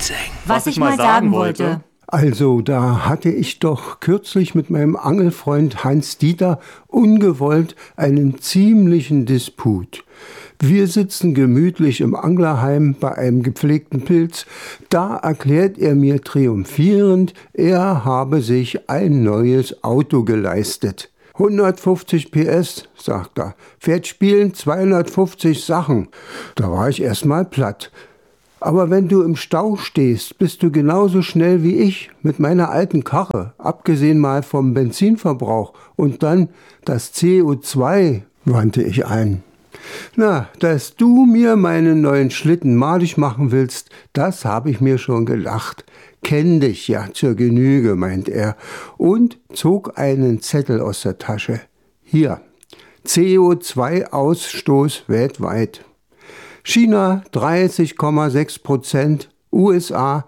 Was ich mal sagen wollte. Also, da hatte ich doch kürzlich mit meinem Angelfreund Hans-Dieter ungewollt einen ziemlichen Disput. Wir sitzen gemütlich im Anglerheim bei einem gepflegten Pilz. Da erklärt er mir triumphierend, er habe sich ein neues Auto geleistet. 150 PS, sagt er, fährt spielen 250 Sachen. Da war ich erstmal platt. Aber wenn du im Stau stehst, bist du genauso schnell wie ich mit meiner alten Karre, abgesehen mal vom Benzinverbrauch. Und dann das CO2, wandte ich ein. Na, dass du mir meinen neuen Schlitten madig machen willst, das habe ich mir schon gedacht. Kenn dich ja zur Genüge, meint er, und zog einen Zettel aus der Tasche. Hier, CO2-Ausstoß weltweit. China 30,6%, USA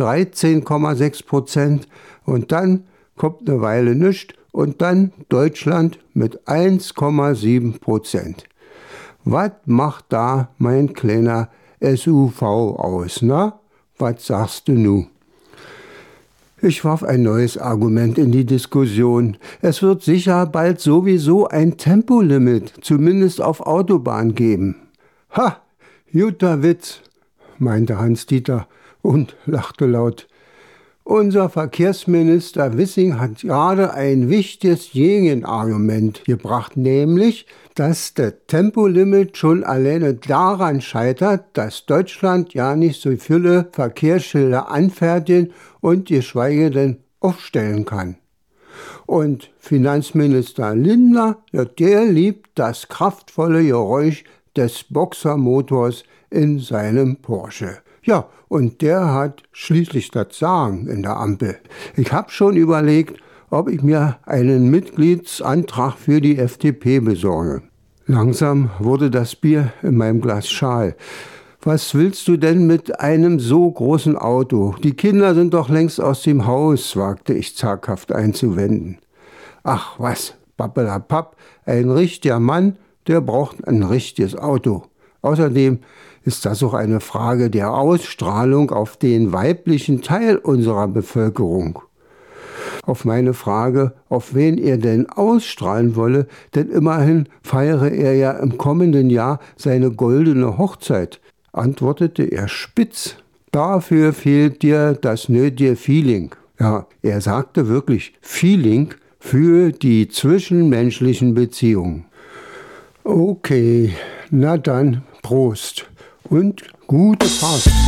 13,6% und dann kommt eine Weile nichts und dann Deutschland mit 1,7%. Was macht da mein kleiner SUV aus, na? Was sagst du nu? Ich warf ein neues Argument in die Diskussion. Es wird sicher bald sowieso ein Tempolimit, zumindest auf Autobahn geben. Ha! Guter Witz, meinte Hans-Dieter und lachte laut. Unser Verkehrsminister Wissing hat gerade ein wichtiges Gegenargument gebracht, nämlich, dass das Tempolimit schon alleine daran scheitert, dass Deutschland ja nicht so viele Verkehrsschilder anfertigen und geschweige denn aufstellen kann. Und Finanzminister Lindner, ja, der liebt das kraftvolle Geräusch des Boxermotors in seinem Porsche. Ja, und der hat schließlich das Sagen in der Ampel. Ich habe schon überlegt, ob ich mir einen Mitgliedsantrag für die FDP besorge. Langsam wurde das Bier in meinem Glas schal. Was willst du denn mit einem so großen Auto? Die Kinder sind doch längst aus dem Haus, wagte ich zaghaft einzuwenden. Ach was, pappelapapp, ein richtiger Mann, der braucht ein richtiges Auto. Außerdem ist das auch eine Frage der Ausstrahlung auf den weiblichen Teil unserer Bevölkerung. Auf meine Frage, auf wen er denn ausstrahlen wolle, denn immerhin feiere er ja im kommenden Jahr seine goldene Hochzeit, antwortete er spitz. Dafür fehlt dir das nötige Feeling. Ja, er sagte wirklich Feeling für die zwischenmenschlichen Beziehungen. Okay, na dann, Prost und gute Fahrt.